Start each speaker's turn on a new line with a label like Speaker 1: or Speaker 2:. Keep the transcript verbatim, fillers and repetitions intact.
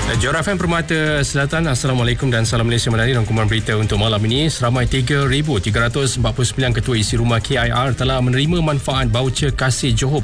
Speaker 1: Johor F M Permata Selatan. Assalamualaikum dan salam Malaysia Madani. Rangkuman berita untuk malam ini. Seramai tiga ribu tiga ratus empat puluh sembilan ketua isi rumah K I R telah menerima manfaat baucer kasih Johor